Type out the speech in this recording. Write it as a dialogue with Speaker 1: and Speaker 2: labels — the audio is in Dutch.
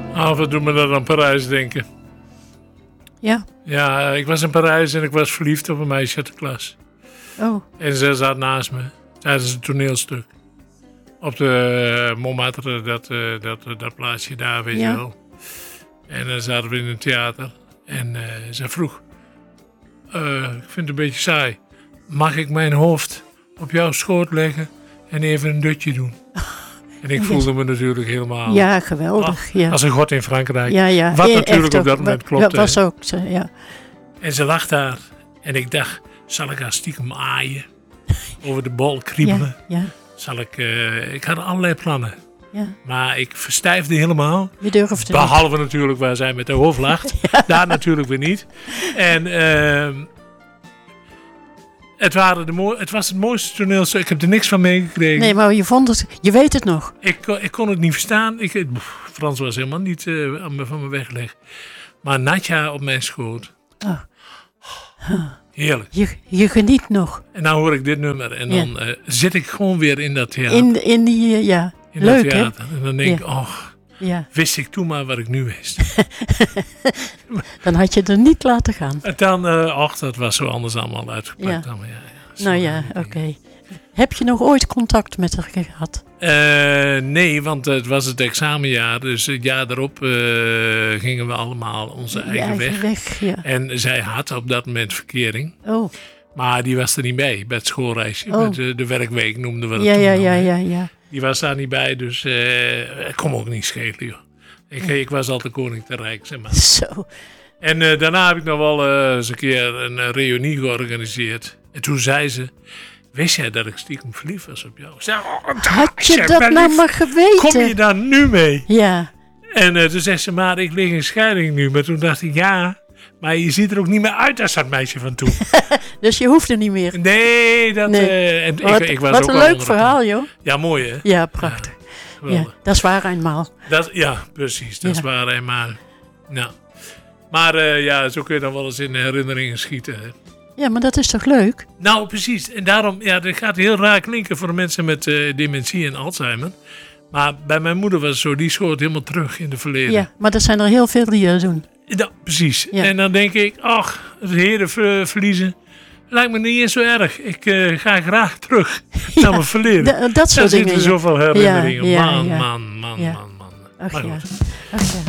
Speaker 1: Wat doet me dat aan Parijs denken?
Speaker 2: Ja.
Speaker 1: Ja, ik was in Parijs en ik was verliefd op een meisje uit de klas.
Speaker 2: Oh.
Speaker 1: En ze zat naast me tijdens een toneelstuk. Op de Montmartre, dat plaatsje daar, weet je wel. En dan zaten we in een theater. En ze vroeg, ik vind het een beetje saai. Mag ik mijn hoofd op jouw schoot leggen en even een dutje doen? En ik voelde me natuurlijk helemaal...
Speaker 2: Ja, geweldig. Ja.
Speaker 1: Als een god in Frankrijk.
Speaker 2: Ja.
Speaker 1: Wat natuurlijk op dat moment klopte.
Speaker 2: Dat was ook zo, ja.
Speaker 1: En ze lag daar. En ik dacht, zal ik haar stiekem aaien? Over de bol kriebelen?
Speaker 2: Ja.
Speaker 1: Ik had allerlei plannen.
Speaker 2: Ja.
Speaker 1: Maar ik verstijfde helemaal.
Speaker 2: Je durfde
Speaker 1: behalve natuurlijk waar zij met haar hoofd lacht. Daar natuurlijk weer niet. En het was het mooiste toneelstuk. Ik heb er niks van meegekregen.
Speaker 2: Nee, maar je vond het. Je weet het nog.
Speaker 1: Ik kon het niet verstaan. Frans was helemaal niet van me weggelegd. Maar Nadja op mijn schoot.
Speaker 2: Oh.
Speaker 1: Heerlijk.
Speaker 2: Je geniet nog.
Speaker 1: En dan hoor ik dit nummer. En dan zit ik gewoon weer in dat theater.
Speaker 2: In die,
Speaker 1: in
Speaker 2: leuk
Speaker 1: dat theater.
Speaker 2: hè?
Speaker 1: En dan denk ik, wist ik toen maar wat ik nu wist.
Speaker 2: Dan had je er niet laten gaan.
Speaker 1: En dan, dat was zo anders allemaal uitgepakt.
Speaker 2: Ja. Oké. Heb je nog ooit contact met haar gehad?
Speaker 1: Nee, want het was het examenjaar. Dus het jaar daarop gingen we allemaal onze eigen weg.
Speaker 2: Ja.
Speaker 1: En zij had op dat moment verkering.
Speaker 2: Oh.
Speaker 1: Maar die was er niet bij het schoolreisje.
Speaker 2: Oh.
Speaker 1: Met de werkweek noemden we dat toen.
Speaker 2: Ja.
Speaker 1: Die was daar niet bij, dus het kon me ook niet schelen, joh. Ik was altijd koning te rijk, zeg maar.
Speaker 2: Zo.
Speaker 1: En daarna heb ik nog wel eens een keer een reunie georganiseerd. En toen zei ze, wist jij dat ik stiekem verliefd was op jou? Ik zei,
Speaker 2: had je dat nou maar geweten?
Speaker 1: Kom je daar nu mee?
Speaker 2: Ja.
Speaker 1: En toen zei ze, maar ik lig in scheiding nu. Maar toen dacht ik, ja, maar je ziet er ook niet meer uit als dat meisje van toen.
Speaker 2: Dus je hoeft er niet meer.
Speaker 1: Nee, dat...
Speaker 2: Nee.
Speaker 1: Ik was
Speaker 2: wat
Speaker 1: ook
Speaker 2: een leuk verhaal, joh.
Speaker 1: Ja, mooi hè?
Speaker 2: Ja, prachtig. Ja, dat is waar eenmaal.
Speaker 1: Ja, precies. Dat is waar eenmaal. Nou. Maar zo kun je dan wel eens in herinneringen schieten. Hè?
Speaker 2: Ja, maar dat is toch leuk?
Speaker 1: Nou, precies. En daarom, dat gaat heel raar klinken voor de mensen met dementie en Alzheimer. Maar bij mijn moeder was het zo, die schoot helemaal terug in de verleden.
Speaker 2: Ja, maar er zijn er heel veel die dat doen.
Speaker 1: Ja, precies.
Speaker 2: Ja.
Speaker 1: En dan denk ik, het heren verliezen lijkt me niet eens zo erg. Ik ga graag terug naar mijn verleden.
Speaker 2: Dat soort dingen.
Speaker 1: Er zitten zoveel herinneringen.
Speaker 2: Ja.
Speaker 1: Man.
Speaker 2: Ach,
Speaker 1: Maar goed.
Speaker 2: Ach, ja.